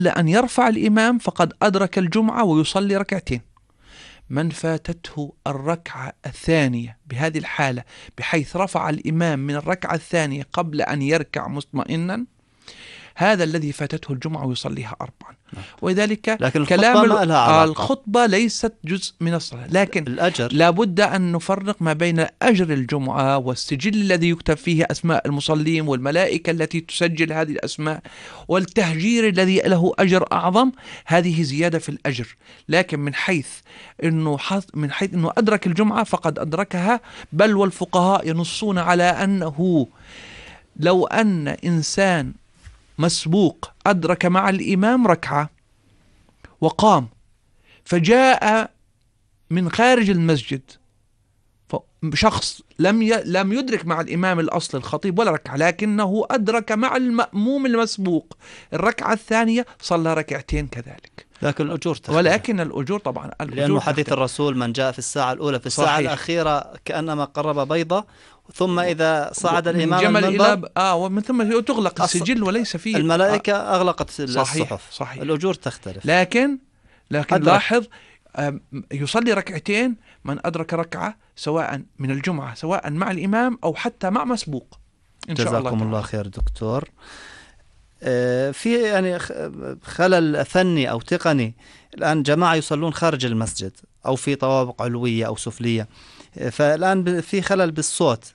لأن يرفع الإمام فقد أدرك الجمعة ويصلي ركعتين. من فاتته الركعة الثانية بهذه الحالة بحيث رفع الإمام من الركعة الثانية قبل أن يركع مطمئنا، هذا الذي فاتته الجمعة ويصليها أربعا. ولذلك لكن كلام الخطبة الخطبة ليست جزء من الصلاة، لكن الأجر لابد أن نفرق ما بين أجر الجمعة والسجل الذي يكتب فيه أسماء المصلين والملائكة التي تسجل هذه الأسماء والتهجير الذي له أجر أعظم. هذه زيادة في الأجر، لكن من حيث أنه أدرك الجمعة فقد أدركها. بل والفقهاء ينصون على أنه لو أن إنسان مسبوق أدرك مع الإمام ركعة وقام فجاء من خارج المسجد شخص لم يدرك مع الإمام الأصل الخطيب ولا ركعة، لكنه أدرك مع المأموم المسبوق الركعة الثانية، صلى ركعتين كذلك، لكن الأجور تختلف. ولكن الأجور طبعا لأنه حديث الرسول من جاء في الساعة الأولى في الساعة الأخيرة كأنما قرب بيضة، ثم إذا صعد الإمام المنبر ومن ثم تغلق السجل وليس فيه الملائكة أغلقت الصحف. صحيح. الأجور تختلف. لكن لاحظ يصلي ركعتين من أدرك ركعة سواء من الجمعة سواء مع الإمام أو حتى مع مسبوق إن شاء الله. جزاكم الله خير دكتور. في يعني خلل فني أو تقني، الآن جماعة يصلون خارج المسجد أو في طوابق علوية أو سفلية، فالآن في خلل بالصوت،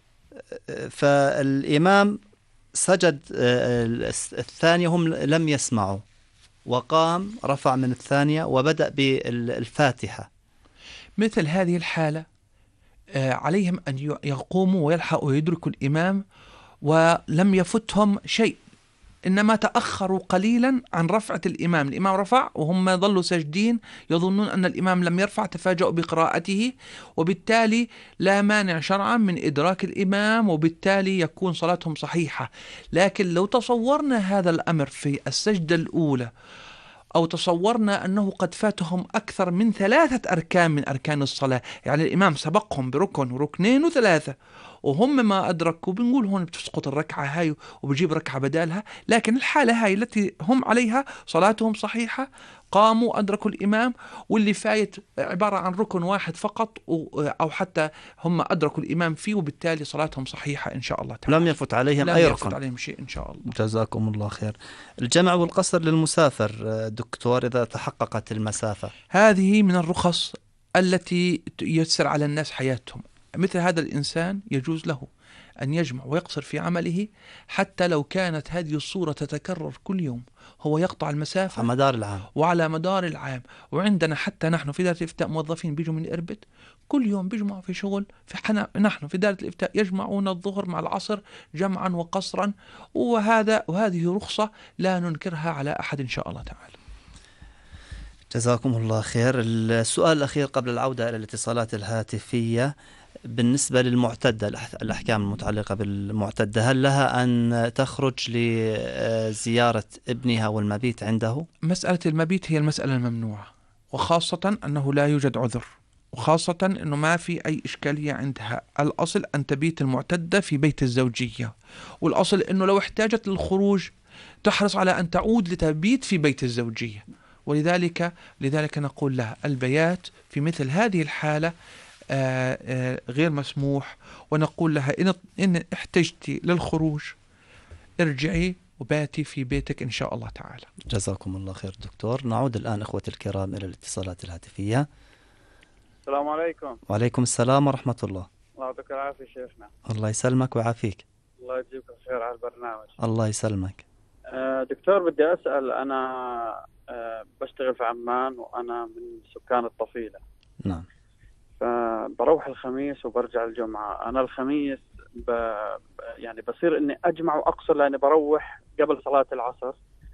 فالإمام سجد الثانية هم لم يسمعوا وقام رفع من الثانية وبدأ بالفاتحة. مثل هذه الحالة عليهم أن يقوموا ويلحقوا ويدركوا الإمام ولم يفتهم شيء، إنما تأخروا قليلا عن رفعة الإمام. الإمام رفع وهم ظلوا ساجدين يظنون أن الإمام لم يرفع، تفاجؤوا بقراءته، وبالتالي لا مانع شرعا من إدراك الإمام، وبالتالي يكون صلاتهم صحيحة. لكن لو تصورنا هذا الأمر في السجدة الأولى، أو تصورنا أنه قد فاتهم أكثر من 3 أركان من أركان الصلاة، يعني الإمام سبقهم بركن وركنين و3 وهم ما أدركوا، بنقول هون بتسقط الركعة هاي وبجيب ركعة بدالها. لكن الحالة هاي التي هم عليها صلاتهم صحيحة، قاموا أدركوا الإمام، واللي فايت عبارة عن ركن واحد فقط أو حتى هم أدركوا الإمام فيه، وبالتالي صلاتهم صحيحة إن شاء الله تعالى. لم يفت عليهم أي ركن، لم يفت عليهم شيء إن شاء الله. جزاكم الله خير. الجمع والقصر للمسافر دكتور إذا تحققت المسافة، هذه من الرخص التي تيسر على الناس حياتهم. مثل هذا الإنسان يجوز له أن يجمع ويقصر في عمله، حتى لو كانت هذه الصورة تتكرر كل يوم، هو يقطع المسافة على مدار العام وعلى مدار العام. وعندنا حتى نحن في دائرة الإفتاء موظفين بيجوا من إربد كل يوم بيجمعوا في شغل، نحن في دائرة الإفتاء يجمعون الظهر مع العصر جمعا وقصرا، وهذه رخصة لا ننكرها على أحد إن شاء الله تعالى. جزاكم الله خير. السؤال الأخير قبل العودة إلى الاتصالات الهاتفية، بالنسبة للمعتدة، الأحكام المتعلقة بالمعتدة، هل لها أن تخرج لزيارة ابنها والمبيت عنده؟ مسألة المبيت هي المسألة الممنوعة، وخاصة أنه لا يوجد عذر، وخاصة أنه ما في أي إشكالية عندها. الأصل أن تبيت المعتدة في بيت الزوجية، والأصل أنه لو احتاجت للخروج تحرص على أن تعود لتبيت في بيت الزوجية. لذلك نقول لها البيات في مثل هذه الحالة غير مسموح، ونقول لها إن احتجتي للخروج ارجعي وباتي في بيتك إن شاء الله تعالى. جزاكم الله خير دكتور. نعود الآن إخوة الكرام إلى الاتصالات الهاتفية. السلام عليكم. وعليكم السلام ورحمة الله. الله يعطيك العافية شيخنا. الله يسلمك ويعافيك. الله يجزيك الخير على البرنامج. الله يسلمك. دكتور بدي أسأل، أنا بشتغل في عمان وأنا من سكان الطفيلة. نعم. فبروح الخميس وبرجع الجمعة. أنا الخميس يعني بصير إني أجمع وأقصر، لأني بروح قبل صلاة العصر،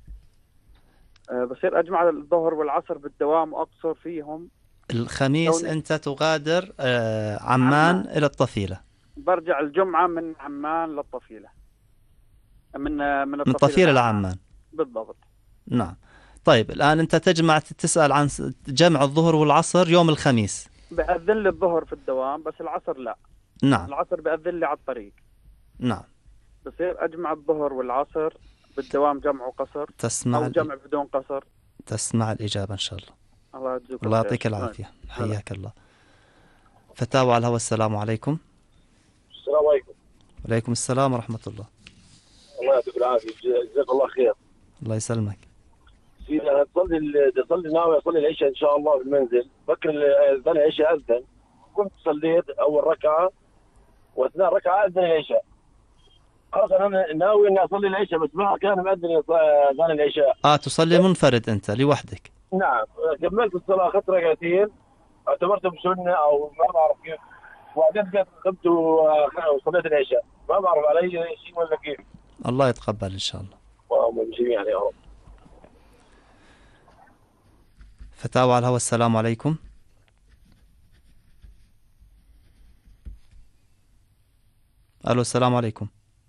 بصير أجمع الظهر والعصر بالدوام وأقصر فيهم. الخميس أنت تغادر عمان إلى الطفيلة؟ برجع الجمعة من عمان للطفيلة، من الطفيلة لعمان بالضبط. نعم. طيب الآن أنت تسأل عن جمع الظهر والعصر يوم الخميس. بأذن لي الظهر في الدوام بس العصر لا. نعم. العصر بأذن لي على الطريق. نعم. بصير أجمع الظهر والعصر بالدوام جمع وقصر تسمع أو جمع بدون قصر؟ تسمع الإجابة إن شاء الله. الله يجزيكم الله خير. يعطيك العافية. حياك الله. فتاوى على الهواء. السلام عليكم. السلام عليكم. وعليكم السلام ورحمة الله. الله يعطيك العافية، جزاك الله خير. الله يسلمك. سيدي أنا تصلي ناوي أصلي العشاء إن شاء الله في المنزل، فكر أذان العشاء أذن، كنت صليت أول ركعة واثناء ركعة أذن العشاء. خلاص أنا ناوي إني أصلي العشاء بس ما كان مأذن أذان العشاء. تصلي منفرد أنت لوحدك؟ نعم، كملت الصلاة أخذت ركعتين اعتبرتها بسنة أو ما بعرف كيف، وبعدين قمت وصليت العشاء، ما بعرف علي شيء ولا كيف. الله يتقبل إن شاء الله. اللهم جميعا يا رب. فتاوى على الهواء. السلام عليكم. ألو السلام عليكم.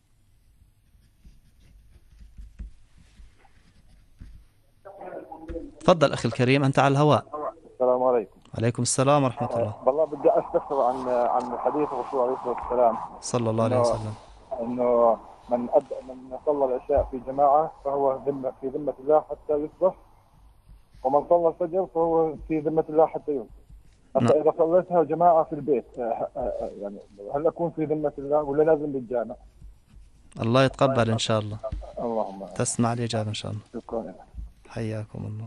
تفضل أخي الكريم، أنت على الهواء. السلام عليكم. عليكم السلام ورحمة الله. والله بدي استفسر عن حديث الرسول عليه الصلاة والسلام صلى الله عليه وسلم انه من صلى العشاء في جماعة فهو في ذمة الله حتى يصبح، ومن صلى الفجر فهو في ذمة الله حتى يمسي. حتى إذا صليتها جماعة في البيت يعني هل أكون في ذمة الله ولا لازم بالجامع؟ الله يتقبل إن شاء الله. اللهم تسمع الإجابة إن شاء الله. شكرا. حياكم الله.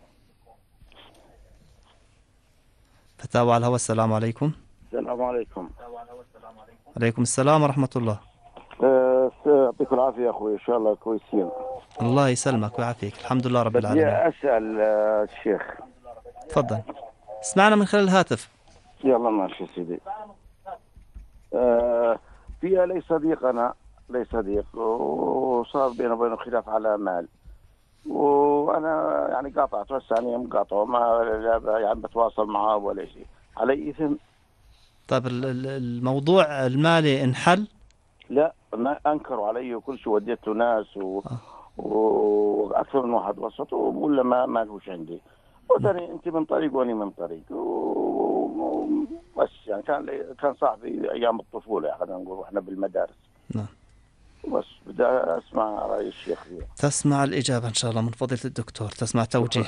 فتاوى على الهواء. السلام عليكم. السلام عليكم. عليكم السلام ورحمة الله. يعطيك العافية يا أخوي، إن شاء الله كويسين. الله يسلمك ويعافيك. الحمد لله رب العالمين. بدي أسأل الشيخ. تفضل. اسمعنا من خلال الهاتف. يلا ماشي سيدي. فيها لي صديق وصار بينه وبينه خلاف على مال، وأنا يعني قاطعت بس يعني مقاطعه، ما يعني بتواصل معاه ولا شيء، علي إثم؟ طيب الموضوع المالي انحل؟ لا، ما أنكروا علي وكل شيء، وديته ناس وأكثر من واحد وسط، ولا ما لهوش عندي، وثاني أنت من طريق وأني من طريق بس يعني كان صاحبي أيام الطفولة خلينا نقول وإحنا بالمدارس. نعم. بس بدي أسمع رأي الشيخ فيها. تسمع الإجابة إن شاء الله من فضيلة الدكتور، تسمع توجيه.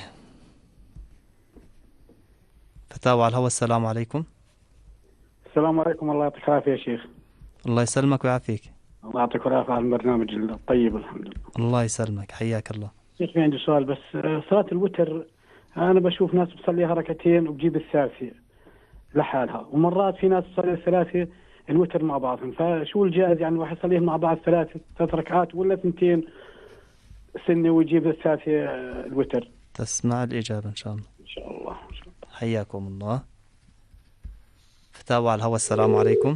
فتاوى على الهواء. السلام عليكم. السلام عليكم. الله يعطيك العافية يا شيخ. الله يسلمك ويعافيك. الله يعطيك العافية على البرنامج الطيب الحمد لله. الله يسلمك. حياك الله. شيخ في عندي سؤال بس. صلاة الوتر أنا بشوف ناس بتصليها ركعتين وبجيب الثالثة لحالها، ومرات في ناس تصلي الثلاثة الوتر مع بعضهم، فشو الجائز يعني الواحد يصليهم مع بعض ثلاث ركعات ولا ثنتين سنة ويجيب الثالثة الوتر؟ تسمع الإجابة إن شاء الله. إن شاء الله. حياكم الله. فتاوى على الهواء. السلام عليكم.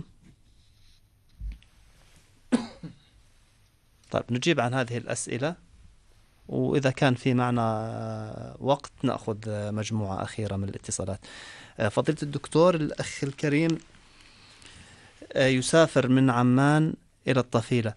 طيب نجيب عن هذه الأسئلة، وإذا كان في معنا وقت نأخذ مجموعة أخيرة من الاتصالات. فضيلة الدكتور، الأخ الكريم يسافر من عمان إلى الطفيلة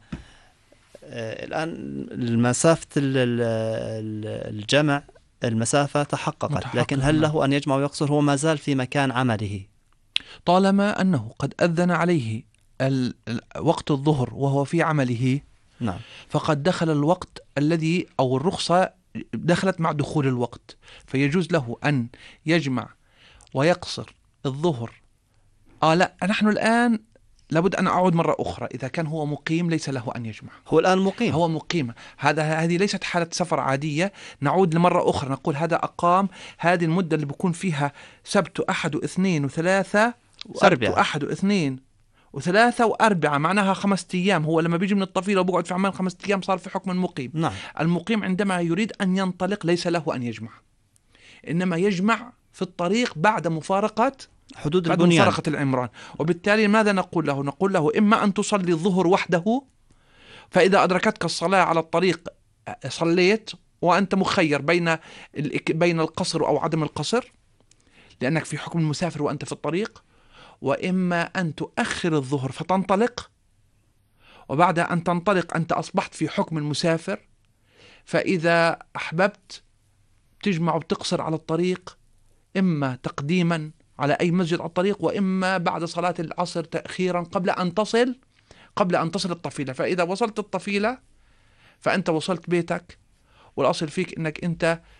الآن، مسافة الجمع المسافة تحققت، لكن هل له أن يجمع ويقصر؟ هو ما زال في مكان عمله طالما أنه قد أذن عليه وقت الظهر وهو في عمله. نعم. فقد دخل الوقت الذي أو الرخصة دخلت مع دخول الوقت، فيجوز له أن يجمع ويقصر الظهر. لا، نحن الآن لابد أن أعود مرة أخرى. إذا كان هو مقيم ليس له أن يجمع. هو الآن مقيم. هو مقيم. هذه ليست حالة سفر عادية. نعود لمرة أخرى نقول هذا أقام هذه المدة اللي بيكون فيها سبت وأحد واثنين وثلاثة أربعة. وأحد واثنين وثلاثة وأربعة، معناها 5 أيام. هو لما بيجي من الطفيلة وبقعد في عمان 5 أيام صار في حكم المقيم. نعم. المقيم عندما يريد أن ينطلق ليس له أن يجمع، إنما يجمع في الطريق بعد مفارقة حدود بعد البنيان. مفارقة العمران. وبالتالي ماذا نقول له؟ نقول له إما أن تصلي الظهر وحده، فإذا أدركتك الصلاة على الطريق صليت وأنت مخير بين القصر أو عدم القصر لأنك في حكم المسافر وأنت في الطريق، وإما أن تؤخر الظهر فتنطلق، وبعد أن تنطلق أنت أصبحت في حكم المسافر، فإذا أحببت تجمع وتقصر على الطريق، إما تقديما على أي مسجد على الطريق، وإما بعد صلاة العصر تأخيرا قبل أن تصل الطفيلة. فإذا وصلت الطفيلة فأنت وصلت بيتك والأصل فيك أنك أنت